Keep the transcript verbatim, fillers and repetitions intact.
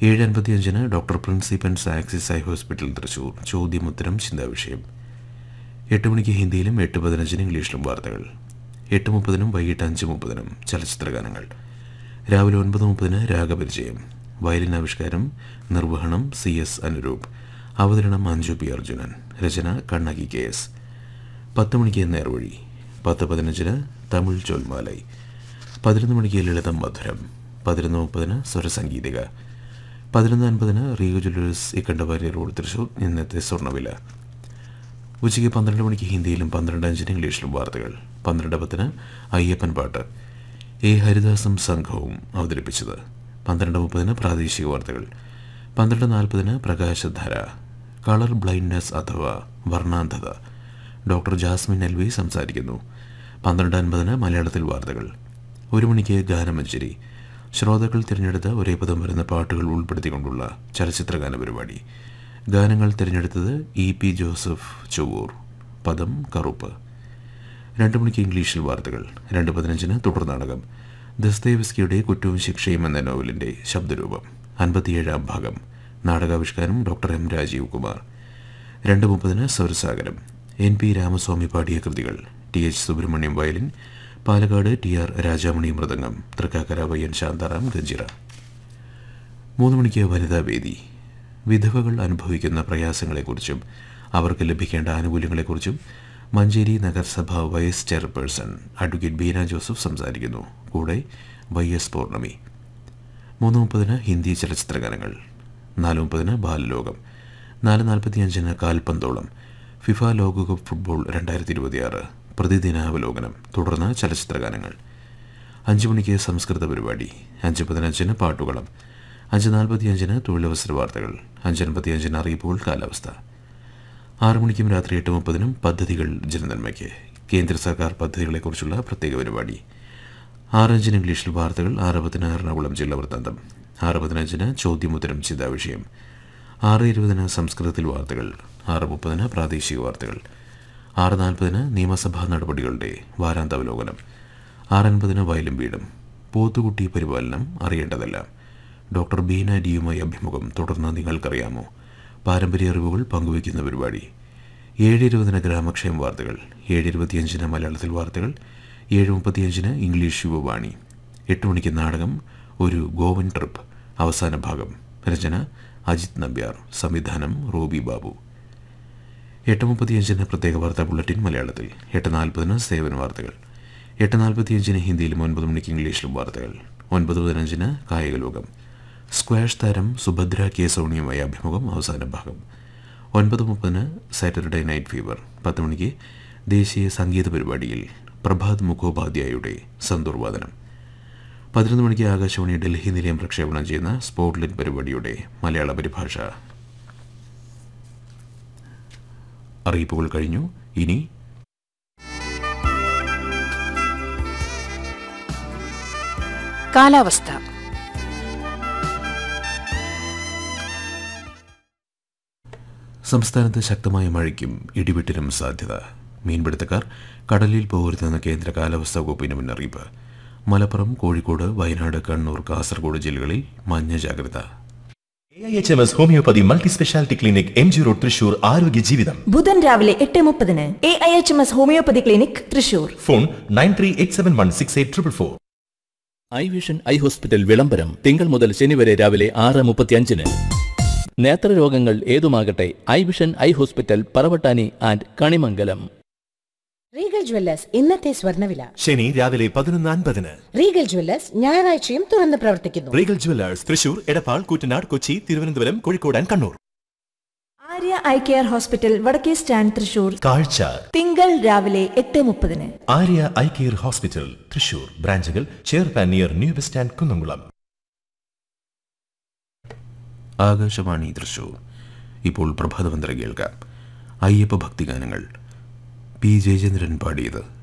ഏഴ് അൻപത്തിയഞ്ചിന് doctor പ്രിൻസിപ്പൻസ് axis eye hospital Thrissur ചോദ്യമുത്തരം ചിന്താവിഷയം. എട്ട് മണിക്ക് ഹിന്ദിയിലും എട്ട് പതിനഞ്ചിന് ഇംഗ്ലീഷിലും വാർത്തകൾ. എട്ട് മുപ്പതിനും വൈകിട്ട് അഞ്ച് മുപ്പതിനും ചലച്ചിത്രഗാനങ്ങൾ. രാവിലെ ഒൻപത് മുപ്പതിന് രാഗപരിചയം. വയലിൻ ആവിഷ്കാരം നിർവഹണം സി എസ് അനുരൂപ്. അവതരണം അഞ്ജു പി അർജുനൻ. രചന കണ്ണകി കെ എസ്. പത്ത് മണിക്ക് നേർവഴി. പത്ത് പതിനഞ്ചിന് തമിഴ് ചോൽമാലൈ. പതിനൊന്ന് മണിക്ക് ലളിതം മധുരം. പതിനൊന്ന് മുപ്പതിന് സ്വരസംഗീതിക. പതിനൊന്ന് അൻപതിന് റീഗ ജ്വല്ലേഴ്സ് ഇക്കണ്ടവാരി റോഡ് തൃശൂർ ഇന്നത്തെ സ്വർണ്ണവില. ഉച്ചയ്ക്ക് പന്ത്രണ്ട് മണിക്ക് ഹിന്ദിയിലും പന്ത്രണ്ട് അഞ്ചിന് ഇംഗ്ലീഷിലും വാർത്തകൾ. പന്ത്രണ്ട് പത്തിന് അയ്യപ്പൻ പാട്ട് എ ഹരിദാസും സംഘവും അവതരിപ്പിച്ചത്. പന്ത്രണ്ട് മുപ്പതിന് പ്രാദേശിക വാർത്തകൾ. പന്ത്രണ്ട് നാൽപ്പതിന് പ്രകാശധാര കളർ ബ്ലൈൻഡ്നെസ് അഥവാ വർണ്ണാന്ധത. ഡോക്ടർ ജാസ്മിൻ എൽ വി സംസാരിക്കുന്നു. പന്ത്രണ്ട് അൻപതിന് മലയാളത്തിൽ വാർത്തകൾ. ഒരു മണിക്ക് ഗാനമഞ്ജരി. ശ്രോതാക്കൾ തിരഞ്ഞെടുത്ത ഒരേ പദം വരുന്ന പാട്ടുകൾ ഉൾപ്പെടുത്തിക്കൊണ്ടുള്ള ചലച്ചിത്രഗാന പരിപാടി. ഗാനങ്ങൾ തിരഞ്ഞെടുത്തത് ഇ പി ജോസഫ് ചൊവ്വൂർ. പദം കറുപ്പ്. രണ്ട് മണിക്ക് ഇംഗ്ലീഷിൽ വാർത്തകൾ. രണ്ട് പതിനഞ്ചിന് തുടർനാടകം ദസ്തേവ്സ്കിയുടെ കുറ്റവും ശിക്ഷയും എന്ന നോവലിൻ്റെ ശബ്ദരൂപം. അൻപത്തിയേഴാം ഭാഗം. നാടകാവിഷ്കാരം ഡോക്ടർ എം രാജീവ് കുമാർ. രണ്ട് മുപ്പതിന് സ്വരസാഗരം. എൻ പി രാമസ്വാമി പാടിയ കൃതികൾ. T H Subrahmanyam violin. Palakkad T R Rajamani mridangam. Thrikkakara വയ്യൻ Shantaram ganjira. മൂന്ന് മണിക്ക് വനിതാവേദി. വിധവകൾ അനുഭവിക്കുന്ന പ്രയാസങ്ങളെക്കുറിച്ചും അവർക്ക് ലഭിക്കേണ്ട ആനുകൂല്യങ്ങളെക്കുറിച്ചും മഞ്ചേരി നഗരസഭ vice chairperson advocate Beena Joseph സംസാരിക്കുന്നു. കൂടെ വൈ എസ് പൗർണമി. മൂന്ന് മുപ്പതിന് ഹിന്ദി ചലച്ചിത്രഗാനങ്ങൾ. നാല് മുപ്പതിന് ബാലലോകം. നാല് നാൽപ്പത്തിയഞ്ചിന് കാൽപന്തോളം ഫിഫ ലോകകപ്പ് ഫുട്ബോൾ രണ്ടായിരത്തി ഇരുപത്തിയാറ് പ്രതിദിനാവലോകനം. തുടർന്ന് ചലച്ചിത്രഗാനങ്ങൾ. അഞ്ച് മണിക്ക് സംസ്കൃത പരിപാടി. അഞ്ച് പതിനഞ്ചിന് പാട്ടുകളം. അഞ്ച് നാൽപ്പത്തിയഞ്ചിന് തൊഴിലവസര വാർത്തകൾ. അഞ്ചൻപത്തിയഞ്ചിന് അറിയിപ്പുകൾ കാലാവസ്ഥ. ആറു മണിക്കും രാത്രി എട്ട് മുപ്പതിനും പദ്ധതികൾ ജനനന്മയ്ക്ക് കേന്ദ്ര സർക്കാർ പദ്ധതികളെക്കുറിച്ചുള്ള പ്രത്യേക പരിപാടി. ആറഞ്ചിന് ഇംഗ്ലീഷിൽ വാർത്തകൾ. ആറ് പത്തിന് എറണാകുളം ജില്ലാ വൃത്താന്തം. ആറ് പതിനഞ്ചിന് ചോദ്യമുത്തരം ചിന്താവിഷയം. ആറ് ഇരുപതിന് സംസ്കൃതത്തിൽ വാർത്തകൾ. ആറ് മുപ്പതിന് പ്രാദേശിക വാർത്തകൾ. ആറ് നാൽപ്പതിന് നിയമസഭാ നടപടികളുടെ വാരാന്താവലോകനം. ആറൻപതിന് വയലും വീടും. പോത്തുകുട്ടി പരിപാലനം അറിയേണ്ടതെല്ലാം. ഡോക്ടർ ബീന ഡിയുമായി അഭിമുഖം. തുടർന്ന് നിങ്ങൾക്കറിയാമോ പാരമ്പര്യ അറിവുകൾ പങ്കുവയ്ക്കുന്ന പരിപാടി. ഏഴ് ഇരുപതിന് ഗ്രാമക്ഷേമ വാർത്തകൾ. ഏഴ് ഇരുപത്തിയഞ്ചിന് മലയാളത്തിൽ വാർത്തകൾ. ഏഴ് മുപ്പത്തിയഞ്ചിന് ഇംഗ്ലീഷ് യുവവാണി. എട്ട് മണിക്ക് നാടകം ഒരു ഗോവൻ ട്രിപ്പ് അവസാന ഭാഗം. രചന അജിത് നമ്പ്യാർ. സംവിധാനം റോബി ബാബു. എട്ട് മുപ്പത്തിയഞ്ചിന് പ്രത്യേക വാർത്താ ബുള്ളറ്റിൻ മലയാളത്തിൽ. എട്ട് നാൽപ്പതിന് സേവന വാർത്തകൾ. എട്ട് നാൽപ്പത്തിയഞ്ചിന് ഹിന്ദിയിലും ഒൻപത് മണിക്ക് ഇംഗ്ലീഷിലും വാർത്തകൾ. ഒൻപത് പതിനഞ്ചിന് കായിക ലോകം. സ്ക്വാഷ് താരം സുഭദ്ര കെ സോണിയുമായി അഭിമുഖം അവസാന ഭാഗം. ഒൻപത് മുപ്പതിന് സാറ്റർഡേ നൈറ്റ് ഫീവർ. പത്ത് മണിക്ക് ദേശീയ സംഗീത പരിപാടിയിൽ പ്രഭാത് മുഖോപാധ്യായയുടെ സന്തൂർവാദനം. പതിനൊന്ന് മണിക്ക് ആകാശവാണി ഡൽഹി നിലയം പ്രക്ഷേപണം ചെയ്യുന്ന സ്പോട്ട്ലൈറ്റ് പരിപാടിയുടെ മലയാള പരിഭാഷ. അറിയിപ്പുകൾ കഴിഞ്ഞു. ഇനി കാലാവസ്ഥ. സംസ്ഥാനത്ത് ശക്തമായ മഴയ്ക്കും ഇടിവെട്ടിനും സാധ്യത. മീൻപിടുത്തക്കാർ കടലിൽ പോകരുതെന്ന കേന്ദ്ര കാലാവസ്ഥാ വകുപ്പിന്റെ മുന്നറിയിപ്പ്. മലപ്പുറം, കോഴിക്കോട്, വയനാട്, കണ്ണൂർ, കാസർഗോഡ് ജില്ലകളിൽ മഞ്ഞ ജാഗ്രത. A I H M S homeopathy multi speciality clinic M G road Thrissur. ആരോഗ്യ ജീവിതം. ബുധൻ രാവിലെ എട്ട് മുപ്പതിന് A I H M S homeopathy clinic Thrissur. Phone nine three eight seven one six eight triple four. I vision eye hospital വിളംബരം തിങ്കൾ മുതൽ ശനി വരെ രാവിലെ ആറ് മുപ്പത്തിയഞ്ചിന്. നേത്രരോഗങ്ങൾ ഏതുമാകട്ടെ, I vision eye hospital Paravattani and Kanimangalam. Regal Jewellers ഇന്നത്തെ സ്വർണ്ണവില. ശനി രാവിലെ പതിനൊന്ന് അൻപതിന്. റീഗൽ ജ്വല്ലേഴ്സ് ഞായറാഴ്ചയും തുറന്ന് പ്രവർത്തിക്കുന്നു. Regal Jewellers Thrissur, Edappal, Koottanad, Kochi, Thiruvananthapuram, Kozhikode and Kannur. Arya eye care hospital വടക്കേ സ്റ്റാൻഡ് തൃശൂർ. കാഴ്ച തിങ്കൾ രാവിലെ എട്ട് മുപ്പതിന്. Arya eye care hospital Thrissur. ബ്രാഞ്ചുകൾ ചെയർപാൻ near new bus stand Kunnamkulam. Akashvani Thrissur. ഇപ്പോൾ പ്രഭാതവന്ദനം കേൾക്കാം. അയ്യപ്പ ഭക്തിഗാനങ്ങൾ. പി ജയചന്ദ്രൻ പാടിയത്.